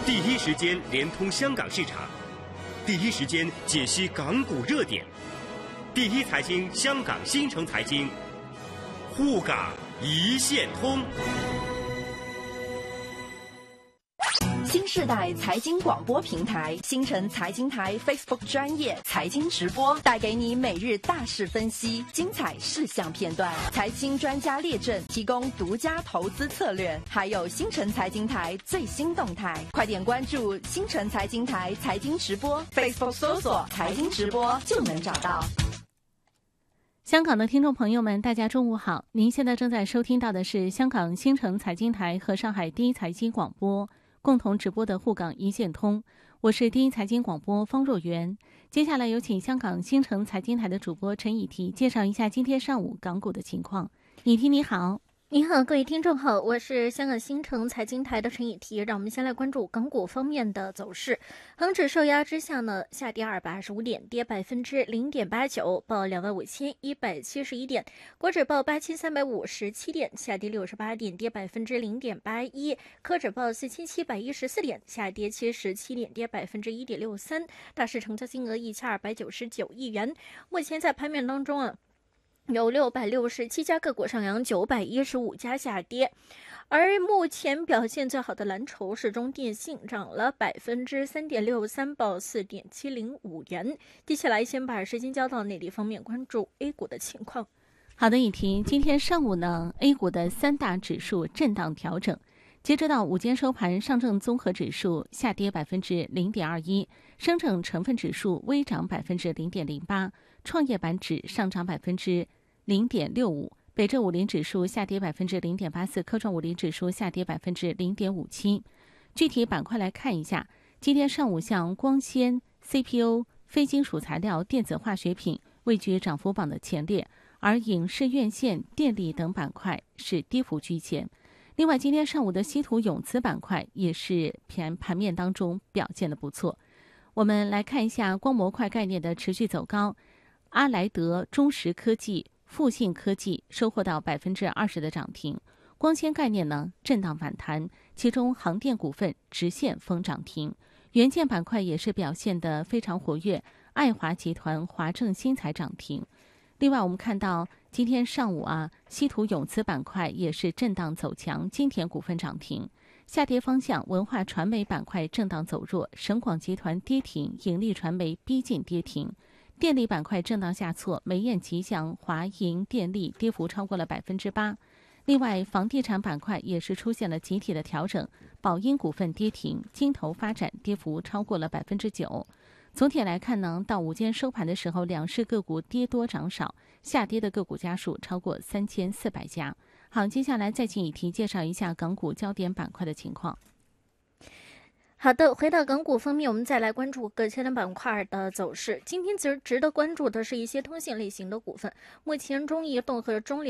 第一时间连通香港市场，第一时间解析港股热点，第一财经香港新城财经，沪港一线通。 新世代财经广播平台新城财经台 Facebook 专业财经直播，带给你每日大事分析、精彩事项片段、财经专家列阵，提供独家投资策略，还有新城财经台最新动态。快点关注新城财经台财经直播 Facebook 搜索财经直播就能找到。 香港的听众朋友们，大家中午好！您现在正在收听到的是香港新城财经台和上海第一财经广播共同直播的沪港一线通，我是第一财经广播方若媛。接下来有请香港新城财经台的主播陈以缇介绍一下今天上午港股的情况。以缇你好。 你好，各位听众好，我是香港新城财经台的陈以缇。让我们先来关注港股方面的走势。恒指受压之下呢，下跌225点，跌0.89%，报25,171点；国指报8357点，下跌68点，跌0.81%；科指报4714点，下跌77点，跌1.63%。大市成交金额1299亿元。目前在盘面当中啊，有667家个股上扬，915家下跌。而目前表现最好的蓝筹是中电信，涨了3.63%，报4.705元。接下来先把时间交到内地方面，关注 A 股的情况。 好的，以缇，今天上午呢 ，A 股的三大指数震荡调整。截止到午间收盘，上证综合指数下跌0.21%，深证成分指数微涨0.08%，创业板指上涨0.65%，北证50指数下跌0.84%，科创50指数下跌0.57%。具体板块来看一下，今天上午像光纤、CPU、非金属材料、电子化学品位居涨幅榜的前列，而影视院线、电力等板块是跌幅居前。另外，今天上午的稀土永磁板块也是盘面当中表现得不错。我们来看一下光模块概念的持续走高，阿莱德、中石科技、复信科技收获到20%的涨停。光纤概念呢震荡反弹，其中航电股份直线封涨停。元件板块也是表现得非常活跃，爱华集团、华正新材涨停。另外，我们看到今天上午稀土永磁板块也是震荡走强，金田股份涨停。下跌方向，文化传媒板块震荡走弱，省广集团跌停，盈利传媒逼近跌停。电力板块震荡下挫，梅雁吉祥、华盈电力跌幅超过了8%。另外，房地产板块也是出现了集体的调整，宝鹰股份跌停，金投发展跌幅超过了9%。总体来看呢，到午间收盘的时候，两市个股跌多涨少，下跌的个股家数超过3400家。好，接下来再请以缇介绍一下港股焦点板块的情况。 好的，回到港股方面，我们再来关注各焦点板块的走势。今天值得关注的是一些通信类型的股份，目前中移动和中联